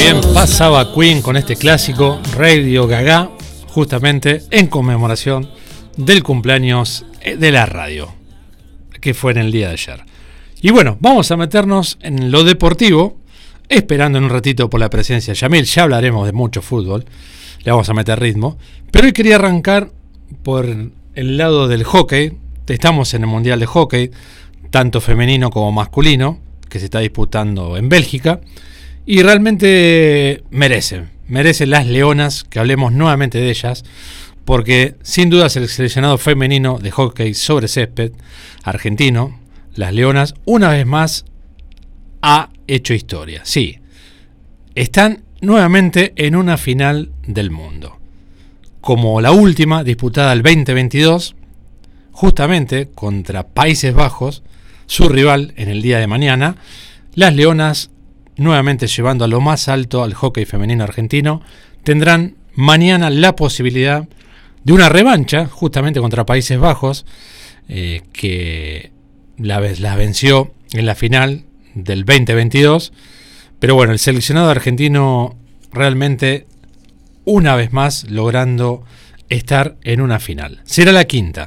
bien, pasaba Queen con este clásico Radio Gaga, justamente en conmemoración del cumpleaños de la radio, que fue en el día de ayer. Y bueno, vamos a meternos en lo deportivo, esperando en un ratito por la presencia de Yamil. Ya hablaremos de mucho fútbol, le vamos a meter ritmo, pero hoy quería arrancar por el lado del hockey. Estamos en el Mundial de Hockey, tanto femenino como masculino, que se está disputando en Bélgica, y realmente merecen las leonas que hablemos nuevamente de ellas, porque sin duda es el seleccionado femenino de hockey sobre césped argentino. Las leonas una vez más ha hecho historia. Sí, están nuevamente en una final del mundo, como la última disputada el 2022, justamente contra Países Bajos, su rival en el día de mañana. Las leonas, nuevamente llevando a lo más alto al hockey femenino argentino, tendrán mañana la posibilidad de una revancha justamente contra Países Bajos, que las venció en la final del 2022. Pero bueno, el seleccionado argentino realmente una vez más logrando estar en una final. Será la quinta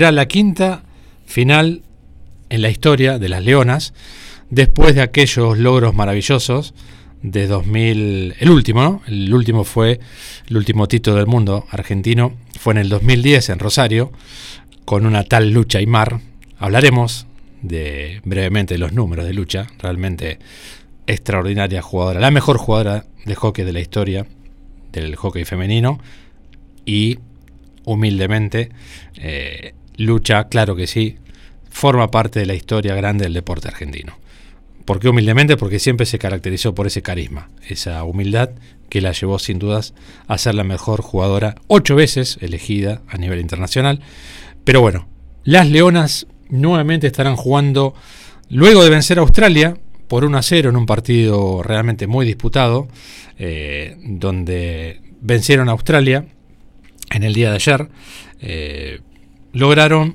final en la historia de las leonas, después de aquellos logros maravillosos de 2000, el último, ¿no? El último fue el último título del mundo argentino, fue en el 2010 en Rosario, con una tal Lucha Aymar. Hablaremos brevemente de los números de Lucha, realmente extraordinaria jugadora, la mejor jugadora de hockey de la historia del hockey femenino, y humildemente Lucha, claro que sí, forma parte de la historia grande del deporte argentino. ¿Por qué humildemente? Porque siempre se caracterizó por ese carisma, esa humildad que la llevó sin dudas a ser la mejor jugadora, 8 veces elegida a nivel internacional. Pero bueno, las leonas nuevamente estarán jugando luego de vencer a Australia por 1-0 en un partido realmente muy disputado, donde vencieron a Australia en el día de ayer. Lograron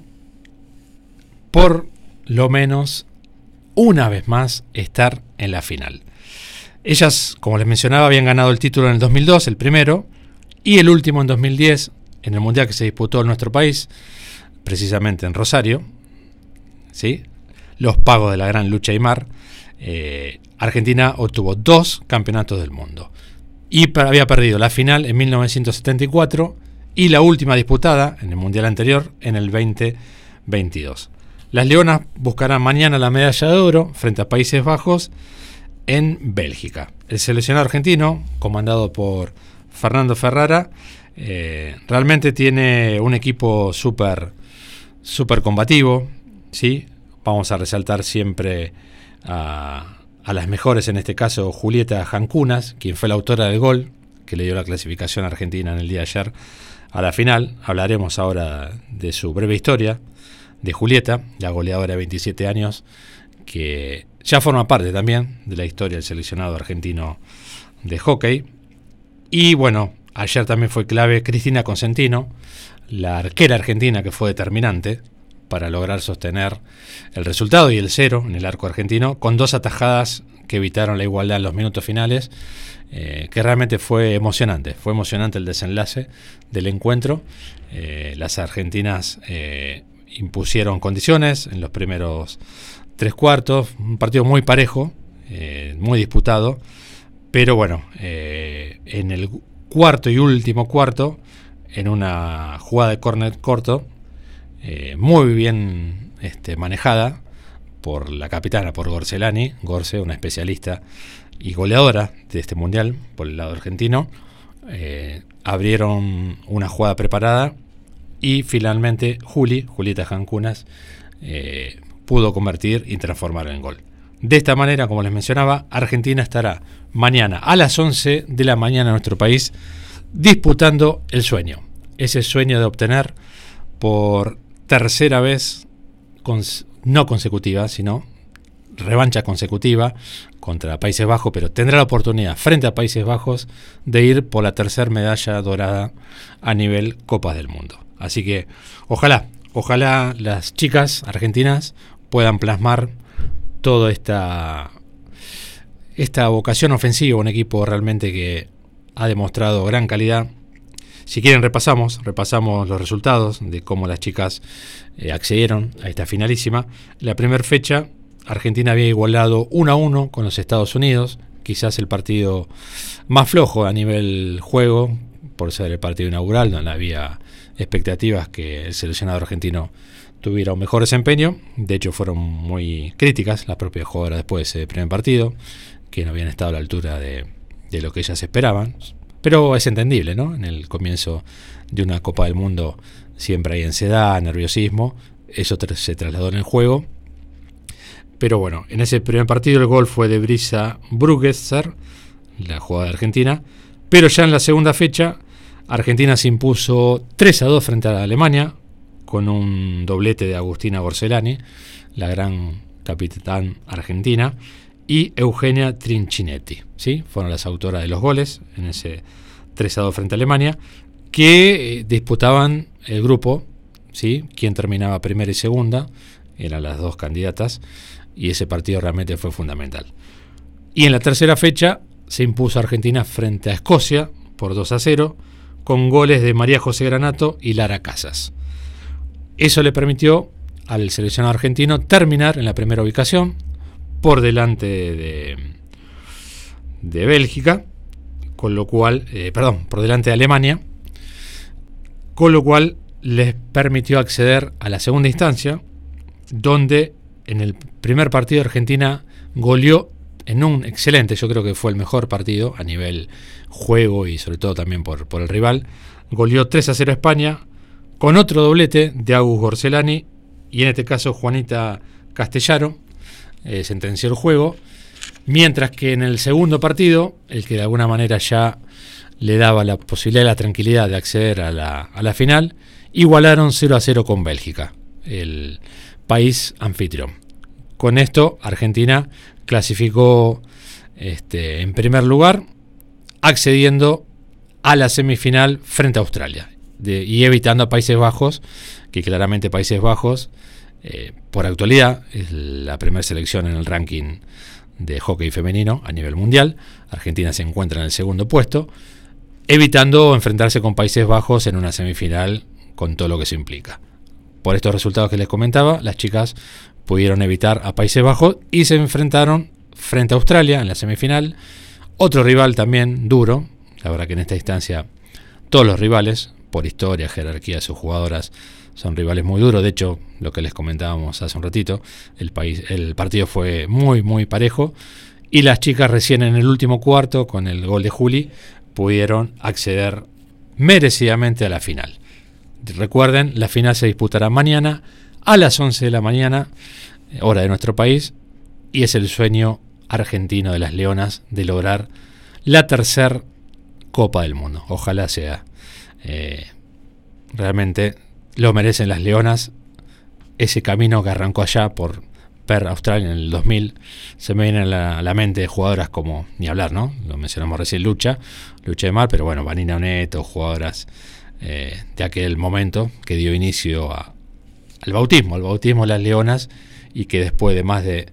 por lo menos una vez más estar en la final. Ellas, como les mencionaba, habían ganado el título en el 2002, el primero, y el último en 2010, en el mundial que se disputó en nuestro país, precisamente en Rosario, ¿sí? Los pagos de la gran Lucha Aymar. Argentina obtuvo 2 campeonatos del mundo y había perdido la final en 1974 y la última disputada en el mundial anterior en el 2022. Las leonas buscarán mañana la medalla de oro frente a Países Bajos en Bélgica. El seleccionado argentino, comandado por Fernando Ferrara, realmente tiene un equipo súper combativo, ¿sí? Vamos a resaltar siempre a las mejores, en este caso Julieta Jancunas, quien fue la autora del gol que le dio la clasificación a Argentina en el día de ayer a la final. Hablaremos ahora de su breve historia de Julieta, la goleadora de 27 años, que ya forma parte también de la historia del seleccionado argentino de hockey. Y bueno, ayer también fue clave Cristina Consentino, la arquera argentina, que fue determinante para lograr sostener el resultado y el 0 en el arco argentino, con 2 atajadas que evitaron la igualdad en los minutos finales, que realmente fue emocionante el desenlace del encuentro. Las argentinas impusieron condiciones en los primeros 3 cuartos, un partido muy parejo, muy disputado, pero bueno, en el cuarto y último cuarto, en una jugada de córner corto, muy bien manejada por la capitana, por Gorcelani, Gorce, una especialista y goleadora de este mundial por el lado argentino, abrieron una jugada preparada y finalmente Julieta Jancunas pudo convertir y transformar en gol. De esta manera, como les mencionaba, Argentina estará mañana a las 11 de la mañana en nuestro país disputando el sueño, ese sueño de obtener por tercera vez, no consecutiva, sino revancha consecutiva contra Países Bajos, pero tendrá la oportunidad frente a Países Bajos de ir por la tercera medalla dorada a nivel Copas del Mundo. Así que ojalá las chicas argentinas puedan plasmar toda esta esta vocación ofensiva, un equipo realmente que ha demostrado gran calidad. Si quieren repasamos los resultados de cómo las chicas accedieron a esta finalísima. La primera fecha, Argentina había igualado 1-1 con los Estados Unidos, quizás el partido más flojo a nivel juego, por ser el partido inaugural, donde había expectativas que el seleccionado argentino tuviera un mejor desempeño. De hecho fueron muy críticas las propias jugadoras después de ese primer partido, que no habían estado a la altura de lo que ellas esperaban. Pero es entendible, ¿no? En el comienzo de una Copa del Mundo siempre hay ansiedad, nerviosismo. Eso se trasladó en el juego. Pero bueno, en ese primer partido el gol fue de Brisa Brugesser, la jugadora argentina. Pero ya en la segunda fecha, Argentina se impuso 3-2 frente a Alemania, con un doblete de Agustina Gorzelani, la gran capitán argentina, y Eugenia Trincinetti, ¿sí? Fueron las autoras de los goles en ese 3-2 frente a Alemania, que disputaban el grupo, ¿sí? Quien terminaba primera y segunda, eran las dos candidatas, y ese partido realmente fue fundamental. Y en la tercera fecha se impuso Argentina frente a Escocia por 2-0, con goles de María José Granato y Lara Casas. Eso le permitió al seleccionado argentino terminar en la primera ubicación, por delante de Bélgica, con lo cual, por delante de Alemania, con lo cual les permitió acceder a la segunda instancia, donde en el primer partido Argentina goleó en un excelente, yo creo que fue el mejor partido a nivel juego y sobre todo también por el rival. Goleó 3-0 a España, con otro doblete de Agus Gorzelani y en este caso Juanita Castellaro sentenció el juego, mientras que en el segundo partido, el que de alguna manera ya le daba la posibilidad y la tranquilidad de acceder a la final, igualaron 0-0 con Bélgica, el país anfitrión. Con esto Argentina clasificó en primer lugar, accediendo a la semifinal frente a Australia y evitando a Países Bajos, que claramente Países Bajos por actualidad es la primera selección en el ranking de hockey femenino a nivel mundial. Argentina se encuentra en el segundo puesto, evitando enfrentarse con Países Bajos en una semifinal con todo lo que eso implica. Por estos resultados que les comentaba, las chicas pudieron evitar a Países Bajos y se enfrentaron frente a Australia en la semifinal, otro rival también duro. La verdad que en esta instancia todos los rivales, por historia, jerarquía de sus jugadoras, son rivales muy duros. De hecho, lo que les comentábamos hace un ratito, el partido fue muy muy parejo y las chicas recién en el último cuarto, con el gol de Juli, pudieron acceder merecidamente a la final. Recuerden, la final se disputará mañana a las 11 de la mañana, hora de nuestro país, y es el sueño argentino de las Leonas de lograr la tercera Copa del Mundo. Ojalá sea. Realmente lo merecen las Leonas. Ese camino que arrancó allá por Per Australia en el 2000, se me viene a la mente jugadoras como, ni hablar, ¿no? Lo mencionamos recién, Lucha de Mar, pero bueno, Vanina Oneto, jugadoras de aquel momento que dio inicio al bautismo de las Leonas, y que después de más de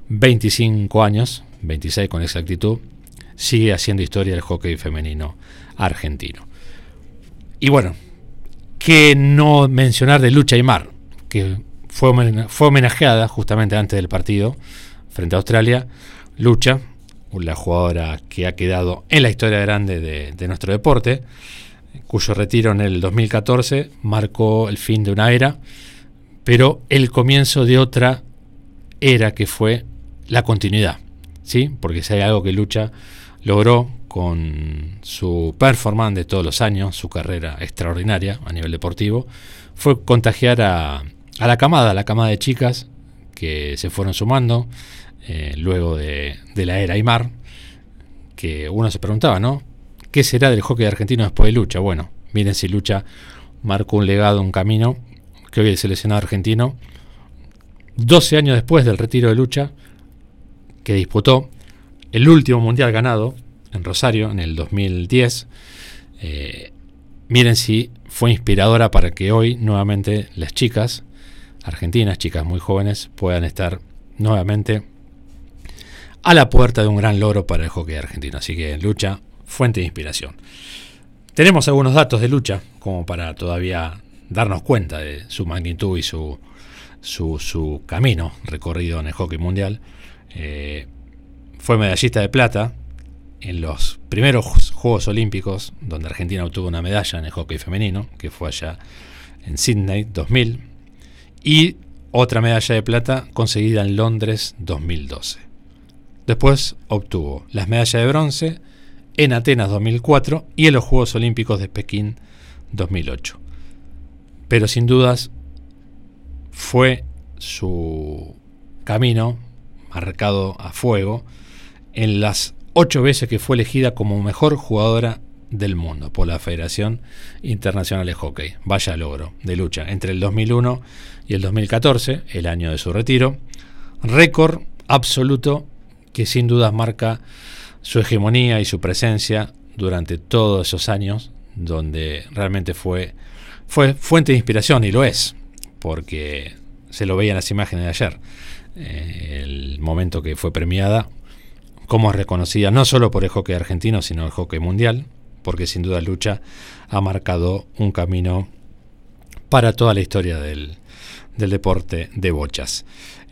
25 años, 26 con exactitud, sigue haciendo historia el hockey femenino argentino. Y bueno, que no mencionar de Lucha y Mar, que fue homenajeada justamente antes del partido frente a Australia. Lucha, la jugadora que ha quedado en la historia grande de nuestro deporte, cuyo retiro en el 2014 marcó el fin de una era, pero el comienzo de otra era, que fue la continuidad, ¿sí? Porque si hay algo que Lucha logró con su performance de todos los años, su carrera extraordinaria a nivel deportivo, fue contagiar a la camada de chicas que se fueron sumando luego de la era Aymar, que uno se preguntaba, ¿no? ¿Qué será del hockey argentino después de Lucha? Bueno, miren si Lucha marcó un legado, un camino, que hoy el seleccionado argentino, 12 años después del retiro de Lucha, que disputó el último mundial ganado en Rosario en el 2010, miren si fue inspiradora para que hoy nuevamente las chicas argentinas, chicas muy jóvenes, puedan estar nuevamente a la puerta de un gran logro para el hockey argentino. Así que Lucha, fuente de inspiración. Tenemos algunos datos de Lucha como para todavía darnos cuenta de su magnitud y su camino recorrido en el hockey mundial. Fue medallista de plata en los primeros Juegos Olímpicos, donde Argentina obtuvo una medalla en el hockey femenino, que fue allá en Sydney 2000, y otra medalla de plata conseguida en Londres 2012. Después obtuvo las medallas de bronce en Atenas 2004 y en los Juegos Olímpicos de Pekín 2008. Pero sin dudas fue su camino marcado a fuego en las 8 veces que fue elegida como mejor jugadora del mundo por la Federación Internacional de Hockey. Vaya logro de Lucha entre el 2001 y el 2014, el año de su retiro. Récord absoluto que sin dudas marca su hegemonía y su presencia durante todos esos años, donde realmente fue fuente de inspiración, y lo es, porque se lo veía en las imágenes de ayer. El momento que fue premiada, como es reconocida no solo por el hockey argentino, sino el hockey mundial, porque sin duda Lucha ha marcado un camino para toda la historia del deporte de bochas.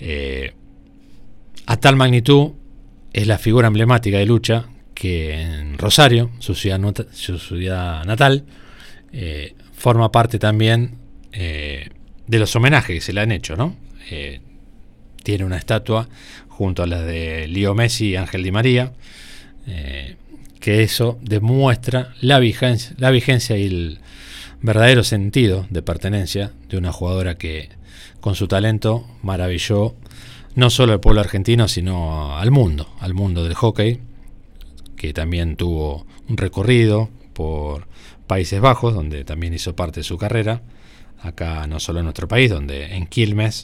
A tal magnitud es la figura emblemática de Lucha que en Rosario, su ciudad natal, forma parte también de los homenajes que se le han hecho, ¿no? Tiene una estatua junto a las de Leo Messi y Ángel Di María, que eso demuestra la vigencia y el verdadero sentido de pertenencia de una jugadora que con su talento maravilló no solo al pueblo argentino, sino al mundo del hockey, que también tuvo un recorrido por Países Bajos, donde también hizo parte de su carrera, acá no solo en nuestro país, donde en Quilmes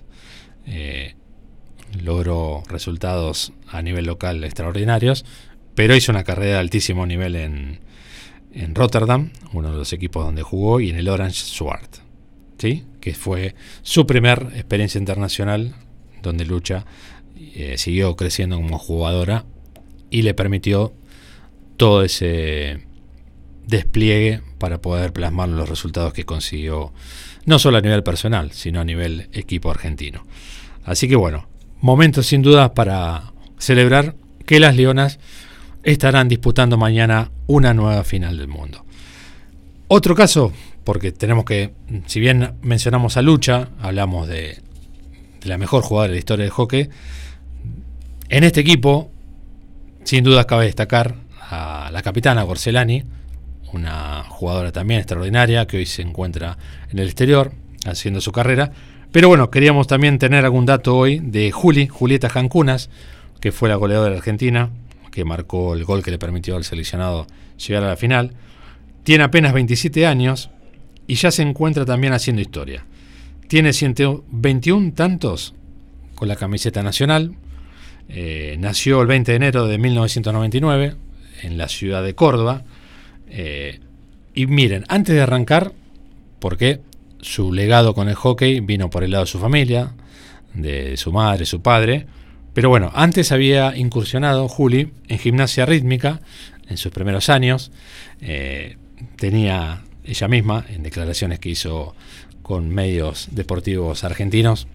logró resultados a nivel local extraordinarios, pero hizo una carrera de altísimo nivel en Rotterdam, uno de los equipos donde jugó, y en el Orange Swart, ¿sí? Que fue su primer experiencia internacional, donde Lucha siguió creciendo como jugadora y le permitió todo ese despliegue para poder plasmar los resultados que consiguió, no solo a nivel personal, sino a nivel equipo argentino. Así que bueno, momentos sin dudas para celebrar que las Leonas estarán disputando mañana una nueva final del mundo. Otro caso, porque tenemos que, si bien mencionamos a Lucha, hablamos de la mejor jugadora de la historia del hockey, en este equipo sin duda cabe destacar a la capitana Gorcelani, una jugadora también extraordinaria que hoy se encuentra en el exterior haciendo su carrera. Pero bueno, queríamos también tener algún dato hoy de Julieta Jancunas, que fue la goleadora de Argentina, que marcó el gol que le permitió al seleccionado llegar a la final. Tiene apenas 27 años y ya se encuentra también haciendo historia. Tiene 121 tantos con la camiseta nacional. Nació el 20 de enero de 1999 en la ciudad de Córdoba. Y miren, antes de arrancar, porque su legado con el hockey vino por el lado de su familia, de su madre, su padre. Pero bueno, antes había incursionado Juli en gimnasia rítmica en sus primeros años. Tenía ella misma, en declaraciones que hizo con medios deportivos argentinos,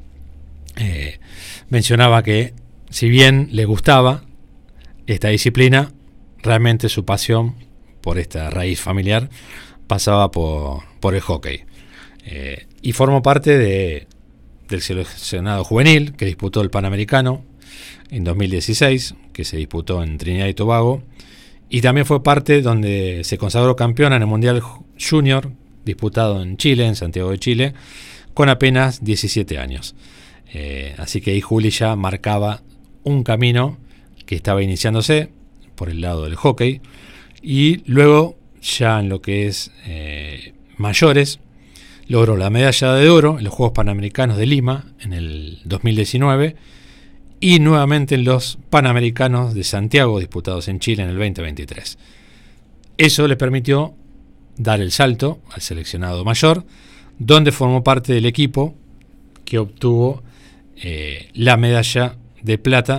mencionaba que si bien le gustaba esta disciplina, realmente su pasión por esta raíz familiar pasaba por el hockey. Y formó parte del seleccionado juvenil que disputó el Panamericano en 2016, que se disputó en Trinidad y Tobago, y también fue parte donde se consagró campeona en el Mundial Junior disputado en Chile, en Santiago de Chile, con apenas 17 años. Así que ahí Juli ya marcaba un camino que estaba iniciándose por el lado del hockey, y luego ya en lo que es mayores logró la medalla de oro en los Juegos Panamericanos de Lima en el 2019 y nuevamente en los Panamericanos de Santiago disputados en Chile en el 2023. Eso le permitió dar el salto al seleccionado mayor, donde formó parte del equipo que obtuvo la medalla de plata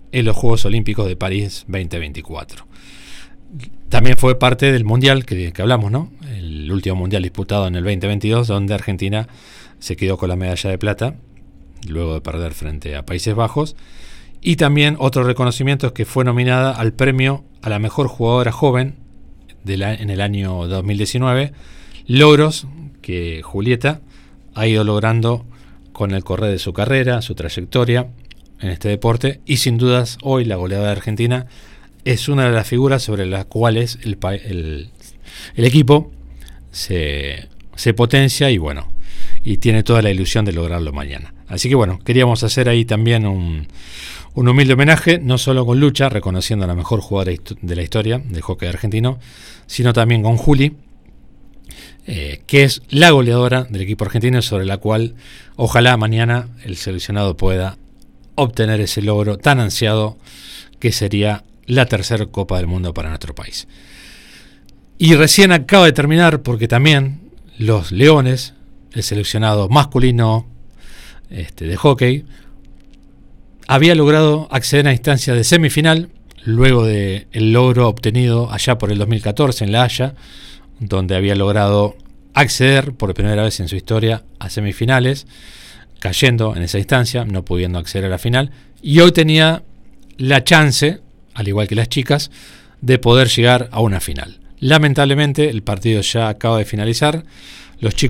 en los Juegos Olímpicos de París 2024. También fue parte del Mundial que hablamos, ¿no? El último Mundial disputado en el 2022, donde Argentina se quedó con la medalla de plata, luego de perder frente a Países Bajos. Y también otro reconocimiento es que fue nominada al premio a la mejor jugadora joven en el año 2019, logros que Julieta ha ido logrando con el correr de su carrera, su trayectoria en este deporte, y sin dudas hoy la goleadora de Argentina es una de las figuras sobre las cuales el equipo se potencia y tiene toda la ilusión de lograrlo mañana. Así que queríamos hacer ahí también un humilde homenaje, no solo con Lucha, reconociendo a la mejor jugadora de la historia del hockey argentino, sino también con Juli, que es la goleadora del equipo argentino, sobre la cual ojalá mañana el seleccionado pueda obtener ese logro tan ansiado, que sería la tercera Copa del Mundo para nuestro país. Y recién acaba de terminar, porque también los Leones, el seleccionado masculino de hockey, había logrado acceder a instancias de semifinal, luego del logro obtenido allá por el 2014 en La Haya, donde había logrado acceder por primera vez en su historia a semifinales, cayendo en esa instancia, no pudiendo acceder a la final, y hoy tenía la chance, al igual que las chicas, de poder llegar a una final. Lamentablemente el partido ya acaba de finalizar, los chicos